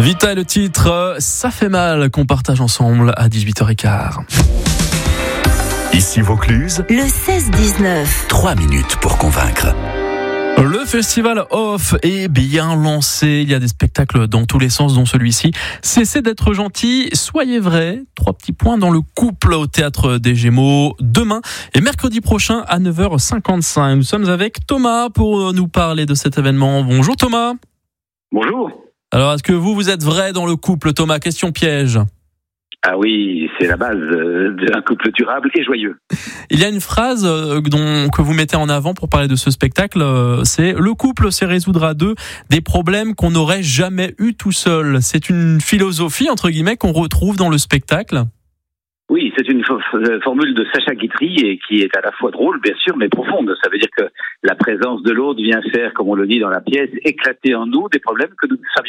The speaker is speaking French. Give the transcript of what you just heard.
Vita est le titre, ça fait mal qu'on partage ensemble à 18h15. Ici Vaucluse, le 16-19. 3 minutes pour convaincre. Le festival Off est bien lancé. Il y a des spectacles dans tous les sens, dont celui-ci. Cessez d'être gentil, soyez vrai. 3 petits points dans le couple au Théâtre des Gémeaux demain et mercredi prochain à 9h55. Nous sommes avec Thomas pour nous parler de cet événement. Bonjour Thomas. Bonjour. Alors, est-ce que vous êtes vrai dans le couple, Thomas? Question piège. Ah oui, c'est la base d'un couple durable et joyeux. Il y a une phrase que vous mettez en avant pour parler de ce spectacle, c'est « Le couple se résoudra à deux des problèmes qu'on n'aurait jamais eu tout seul ». C'est une philosophie, entre guillemets, qu'on retrouve dans le spectacle. Oui, c'est une formule de Sacha Guitry et qui est à la fois drôle, bien sûr, mais profonde. Ça veut dire que la présence de l'autre vient faire, comme on le dit dans la pièce, éclater en nous des problèmes que nous ne savions